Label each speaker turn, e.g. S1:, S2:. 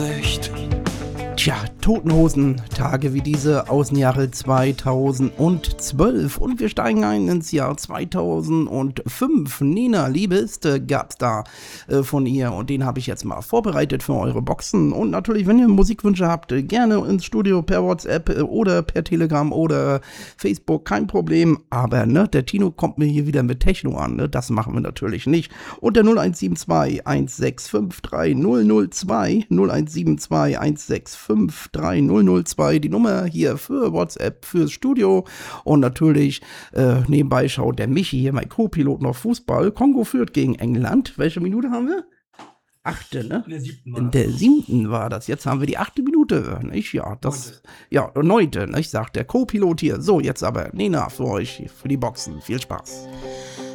S1: Tja, Toten Hosen, Tage wie diese aus dem Jahre 2012 und wir steigen ein ins Jahr 2005. Nina, Liebeste gab's da von ihr und den habe ich jetzt mal vorbereitet für eure Boxen und natürlich, wenn ihr Musikwünsche habt, gerne ins Studio per WhatsApp oder per Telegram oder Facebook, kein Problem, aber ne, der Tino kommt mir hier wieder mit Techno an, ne, das machen wir natürlich nicht. Unter 0172 1653 002 0172 165 3002, die Nummer hier für WhatsApp, fürs Studio und natürlich nebenbei schaut der Michi hier, mein Co-Pilot, noch Fußball. Kongo führt gegen England. Welche Minute haben wir? 8, ne? In der 7. war das. Jetzt haben wir die 8. Minute, nicht? Ja, das, 9, nicht? Sagt der Co-Pilot hier. So, jetzt aber Nina für euch, für die Boxen. Viel Spaß.